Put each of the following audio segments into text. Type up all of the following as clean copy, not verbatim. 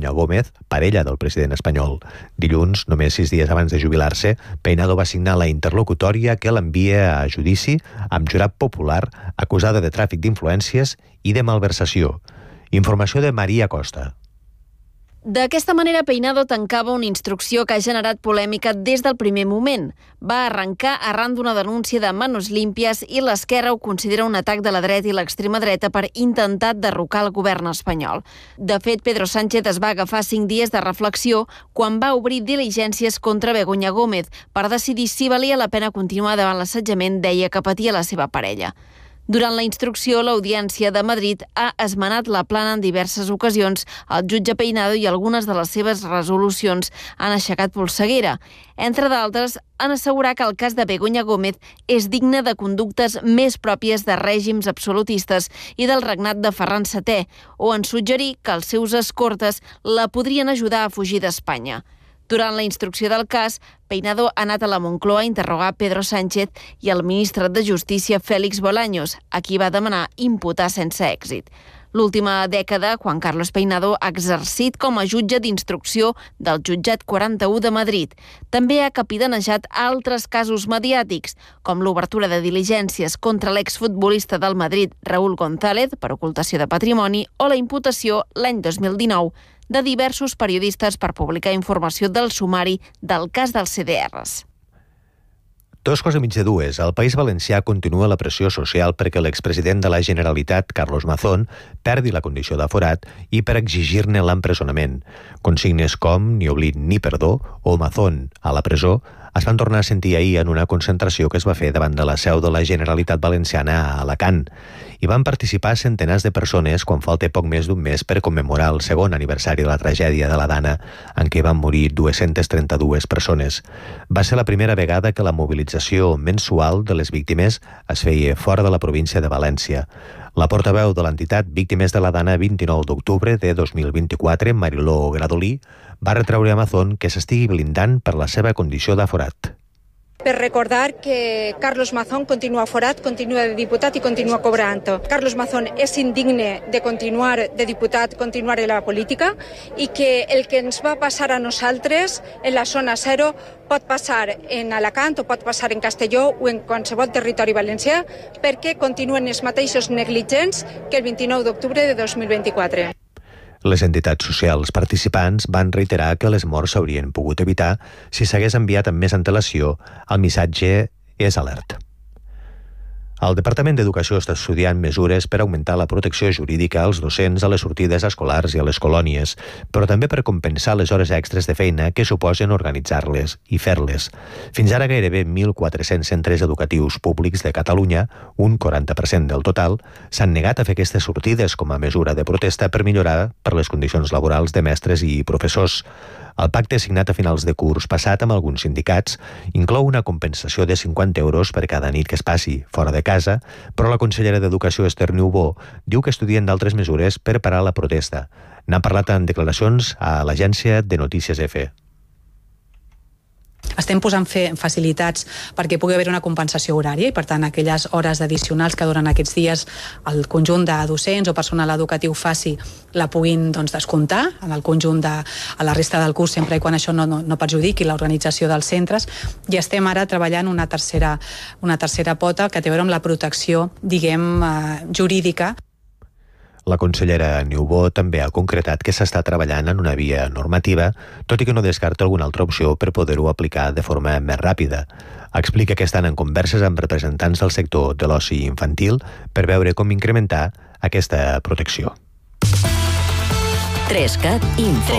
Begoña Gómez, parella del president espanyol. Dilluns, només 6 dies abans de jubilar-se, Peinado va signar la interlocutòria que l'envia a judici amb jurat popular acusada de tràfic d'influències i de malversació. Informació de Maria Costa. D'aquesta manera, Peinado tancava una instrucció que ha generat polèmica des del primer moment. Va arrencar arran d'una denúncia de Manos Límpies i l'Esquerra ho considera un atac de la dreta i l'extrema dreta per intentar derrocar el govern espanyol. De fet, Pedro Sánchez es va agafar 5 dies de reflexió quan va obrir diligències contra Begoña Gómez per decidir si valia la pena continuar davant l'assetjament, deia, que patia la seva parella. Durant la instrucció, l'Audiència de Madrid ha esmenat la plana en diverses ocasions. El jutge Peinado i algunes de les seves resolucions han aixecat polseguera. Entre d'altres, han assegurat que el cas de Begoña Gómez és digne de conductes més pròpies de règims absolutistes i del regnat de Ferran VII, o en suggerir que els seus escortes la podrien ajudar a fugir d'Espanya. Durant la instrucció del cas, Peinado ha anat a la Moncloa a interrogar Pedro Sánchez i el ministre de Justícia Félix Bolaños, a qui va demanar imputar sense èxit. L'última dècada, Juan Carlos Peinado ha exercit com a jutge d'instrucció del Jutjat 41 de Madrid. També ha capitanejat altres casos mediàtics, com l'obertura de diligències contra l'exfutbolista del Madrid, Raúl González, per ocultació de patrimoni, o la imputació l'any 2019 de diversos periodistes per publicar informació del sumari del cas dels CDRs. 2:32. Al País Valencià continua la pressió social perquè l'expresident de la Generalitat, Carlos Mazón, perdi la condició d'aforat i per exigir-ne l'empresonament. Consignes com ni oblit ni perdó o Mazón a la presó es van tornar a sentir ahir en una concentració que es va fer davant de la seu de la Generalitat Valenciana a Alacant. Hi van participar centenars de persones quan falta poc més d'un mes per commemorar el segon aniversari de la tragèdia de la Dana, en què van morir 232 persones. Va ser la primera vegada que la mobilització mensual de les víctimes es feia fora de la província de València. La portaveu de l'entitat Víctimes de la Dana 29 d'octubre de 2024, Mariló Gradolí, va retreure a Mazón que s'estigui blindant per la seva condició d'aforat. Per recordar que Carlos Mazón continua aforat, continua de diputat i continua cobrant. Carlos Mazón és indigne de continuar de diputat, continuar en la política, i que el que ens va passar a nosaltres en la zona zero pot passar en Alacant o pot passar en Castelló o en qualsevol territori valencià, perquè continuen els mateixos negligents que el 29 d'octubre de 2024. Les entitats socials participants van reiterar que les morts s'haurien pogut evitar si s'hagués enviat amb més antelació. El missatge és alert. El Departament d'Educació està estudiant mesures per augmentar la protecció jurídica als docents a les sortides escolars i a les colònies, però també per compensar les hores extres de feina que suposen organitzar-les i fer-les. Fins ara gairebé 1.400 centres educatius públics de Catalunya, un 40% del total, s'han negat a fer aquestes sortides com a mesura de protesta per millorar per les condicions laborals de mestres i professors. El pacte signat a finals de curs passat amb alguns sindicats inclou una compensació de 50 euros per cada nit que es passi fora de casa, però la consellera d'Educació, Esther Niubó, diu que estudien d'altres mesures per parar la protesta. N'ha parlat en declaracions a l'agència de Notícies EFE. Estem posant facilitats perquè pugui haver una compensació horària i, per tant, aquelles hores addicionals que durant aquests dies el conjunt de docents o personal educatiu faci la puguin descomptar en el conjunt a la resta del curs, sempre i quan això no perjudiqui l'organització dels centres. I estem ara treballant una tercera pota que té a veure amb la protecció, jurídica. La consellera Niubó també ha concretat que s'està treballant en una via normativa, tot i que no descarta alguna altra opció per poder-ho aplicar de forma més ràpida. Explica que estan en converses amb representants del sector de l'oci infantil per veure com incrementar aquesta protecció. 3CAT Info.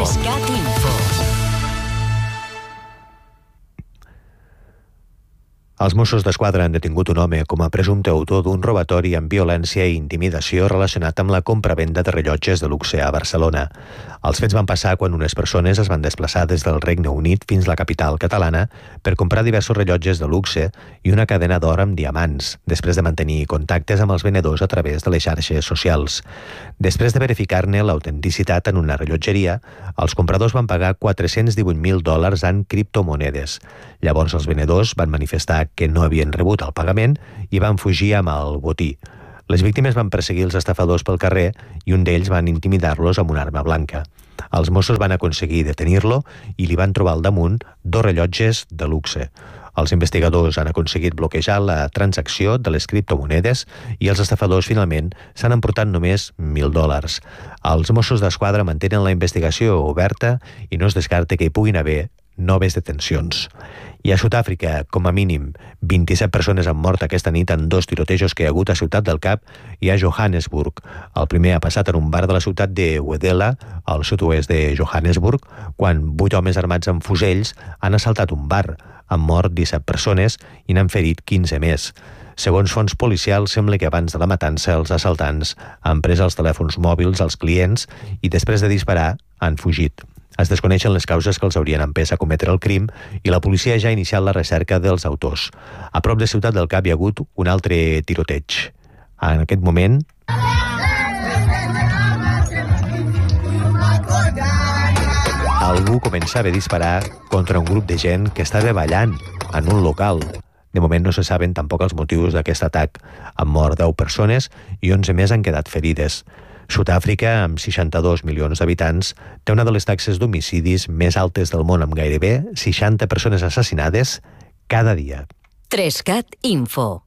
Els Mossos d'Esquadra han detingut un home com a presumpte autor d'un robatori amb violència i intimidació relacionat amb la compra-venda de rellotges de luxe a Barcelona. Els fets van passar quan unes persones es van desplaçar des del Regne Unit fins a la capital catalana per comprar diversos rellotges de luxe i una cadena d'or amb diamants, després de mantenir contactes amb els venedors a través de les xarxes socials. Després de verificar-ne l'autenticitat en una rellotgeria, els compradors van pagar $418.000 en criptomonedes. Llavors els venedors van manifestar que no havien rebut el pagament i van fugir amb el botí. Les víctimes van perseguir els estafadors pel carrer i un d'ells van intimidar-los amb una arma blanca. Els Mossos van aconseguir detenir-lo i li van trobar al damunt 2 rellotges de luxe. Els investigadors han aconseguit bloquejar la transacció de les criptomonedes i els estafadors finalment s'han emportat només $1.000. Els Mossos d'Esquadra mantenen la investigació oberta i no es descarta que hi puguin haver noves detencions. I a Sud-àfrica, com a mínim, 27 persones han mort aquesta nit en 2 tirotejos que hi ha hagut a Ciutat del Cap i a Johannesburg. El primer ha passat en un bar de la ciutat de Wedela, al sud-oest de Johannesburg, quan 8 homes armats amb fusells han assaltat un bar. Han mort 17 persones i n'han ferit 15 més. Segons fonts policials, sembla que abans de la matança els assaltants han pres els telèfons mòbils als clients i després de disparar han fugit. Es desconeixen les causes que els haurien empès a cometre el crim i la policia ja ha iniciat la recerca dels autors. A prop de Ciutat del Cap hi ha hagut un altre tiroteig. En aquest moment... algú començava a disparar contra un grup de gent que estava ballant en un local. De moment no se saben tampoc els motius d'aquest atac. Han mort 10 persones i 11 més han quedat ferides. Sud-àfrica, amb 62 milions d'habitants, té una de les taxes d'homicidis més altes del món, amb gairebé 60 persones assassinades cada dia. 3CAT Info.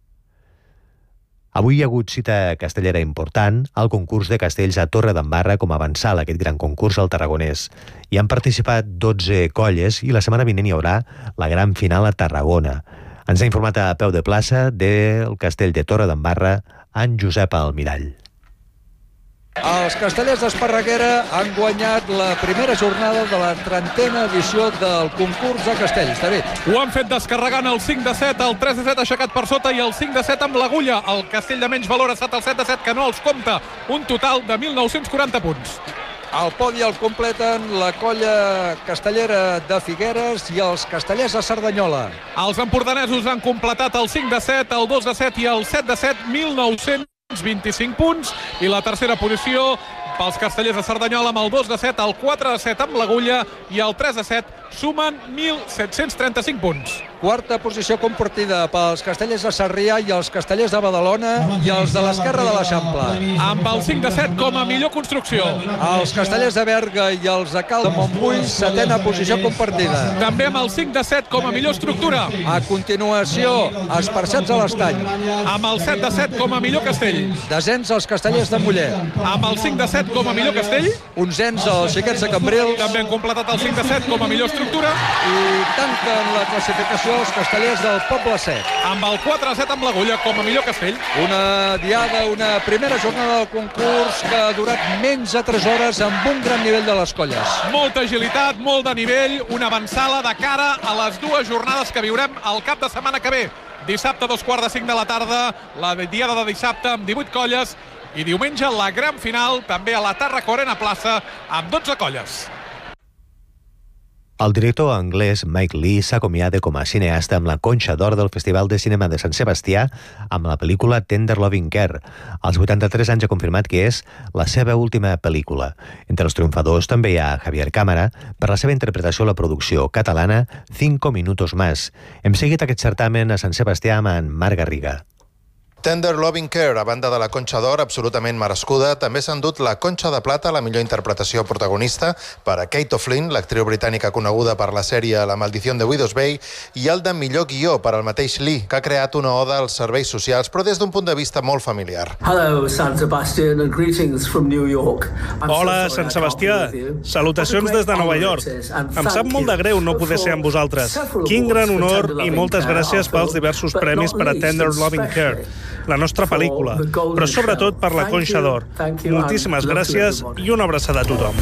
Avui hi ha hagut cita castellera important al concurs de castells a Torredembarra com a avançal, aquest gran concurs al Tarragonès. Hi han participat 12 colles i la setmana vinent hi haurà la gran final a Tarragona. Ens ha informat a peu de plaça del castell de Torredembarra en Josep Almirall. Els castellers d'Esparreguera han guanyat la primera jornada de la 30a edició del concurs de castells. David. Ho han fet descarregant el 5 de 7, el 3 de 7 aixecat per sota i el 5 de 7 amb l'agulla. El castell de menys valor ha estat el 7 de 7 que no els compta. Un total de 1.940 punts. Al podi el completen la colla castellera de Figueres i els castellers de Cerdanyola. Els empordanesos han completat el 5 de 7, el 2 de 7 i el 7 de 7, 1.925 punts, i la tercera posició pels castellers de Cerdanyola amb el 2 de 7, el 4 de 7 amb l'agulla i el 3 de 7 sumen 1.735 punts. Quarta posició compartida pels castellers de Sarrià i els castellers de Badalona i els de l'esquerra de l'Eixample. Amb el 5 de 7 com a millor construcció. Els castellers de Berga i els de Cal de Montbui, setena posició compartida. També amb el 5 de 7 com a millor estructura. A continuació, Esparcats a l'Estany. Amb el 7 de 7 com a millor castell. Desens els castellers de Mollet. Amb el 5 de 7 com a millor castell. Onzens els xiquets de Cambrils. També han completat el 5 de 7 com a millor estructura. I tanquen la classificació els castellers del Poble Sec. Amb el 4 de 7 amb l'agulla com a millor castell. Una diada, una primera jornada del concurs que ha durat menys de 3 hores amb un gran nivell de les colles. Molta agilitat, molt de nivell, una avançada de cara a les dues jornades que viurem el cap de setmana que ve. Dissabte, 2:45 de la tarda, la diada de dissabte amb 18 colles i diumenge la gran final també a la Tàrraco Arena Plaça amb 12 colles. El director anglès Mike Leigh s'acomiada com a cineasta amb la Conxa d'Or del Festival de Cinema de Sant Sebastià amb la pel·lícula Tender Loving Care. Als 83 anys ha confirmat que és la seva última pel·lícula. Entre els triomfadors també hi ha Javier Cámara per la seva interpretació a la producció catalana 5 minutos más. Hem seguit aquest certamen a Sant Sebastià amb en Marc Garriga. Tender Loving Care, a banda de la Conxa d'Or, absolutament merescuda, també s'ha endut la Conxa de Plata, la millor interpretació protagonista, per a Kate O'Flynn, l'actriu britànica coneguda per la sèrie La maldición de Widows Bay, i el de millor guió per al mateix Lee, que ha creat una oda als serveis socials, però des d'un punt de vista molt familiar. Hello, San Sebastian, and greetings from New York. Hola, Sant Sebastià. Salutacions des de Nova York. Em sap molt de greu no poder ser amb vosaltres. Quin gran honor i moltes gràcies pels diversos premis per a Tender Loving Care, la nostra pel·lícula, però sobretot per la Conxa d'Or. Moltíssimes gràcies i una abraçada a tothom.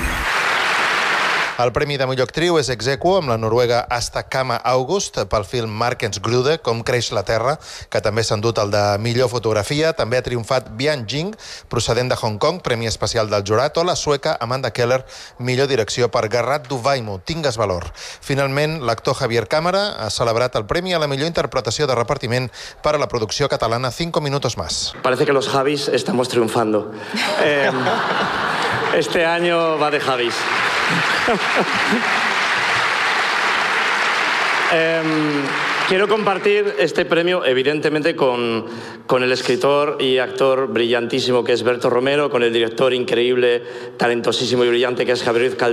El premi de millor actriu és ex aequo amb la noruega Asta Kama August pel film Markensgrude, Com creix la terra, que també s'ha endut el de millor fotografia. També ha triomfat Bian Jing, procedent de Hong Kong, premi especial del jurat, o la sueca Amanda Keller, millor direcció per Garrat du Vaimo, Tingues valor. Finalment, l'actor Javier Cámara ha celebrat el premi a la millor interpretació de repartiment per a la producció catalana 5 minutos más. Parece que los Javis estamos triunfando. Este año va de Javis. Quiero compartir este premio, evidentemente, con el escritor y actor brillantísimo que es Berto Romero, con el director increíble, talentosísimo y brillante que es Javier Ruiz Calderón.